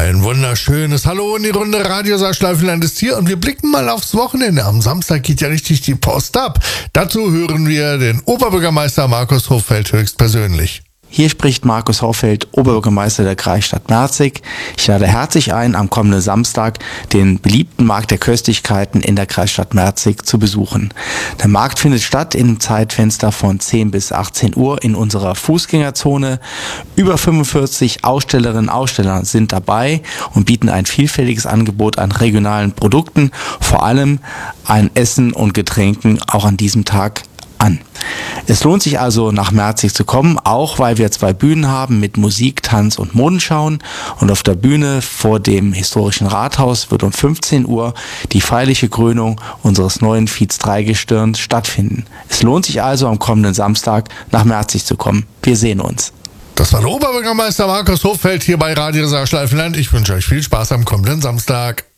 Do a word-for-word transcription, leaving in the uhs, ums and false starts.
Ein wunderschönes Hallo in die Runde. Radiosaal Schleifenland ist hier und wir blicken mal aufs Wochenende. Am Samstag geht ja richtig die Post ab. Dazu hören wir den Oberbürgermeister Markus Hoffeld höchstpersönlich. Hier spricht Markus Hoffeld, Oberbürgermeister der Kreisstadt Merzig. Ich lade herzlich ein, am kommenden Samstag den beliebten Markt der Köstlichkeiten in der Kreisstadt Merzig zu besuchen. Der Markt findet statt im Zeitfenster von zehn bis achtzehn Uhr in unserer Fußgängerzone. Über fünfundvierzig Ausstellerinnen und Aussteller sind dabei und bieten ein vielfältiges Angebot an regionalen Produkten, vor allem an Essen und Getränken auch an diesem Tag an. Es lohnt sich also, nach Merzig zu kommen, auch weil wir zwei Bühnen haben mit Musik, Tanz und Modenschauen. Und auf der Bühne vor dem historischen Rathaus wird um fünfzehn Uhr die feierliche Krönung unseres neuen Viez drei Gestirns stattfinden. Es lohnt sich also, am kommenden Samstag nach Merzig zu kommen. Wir sehen uns. Das war der Oberbürgermeister Markus Hoffeld hier bei Radiosaal Schleifenland. Ich wünsche euch viel Spaß am kommenden Samstag.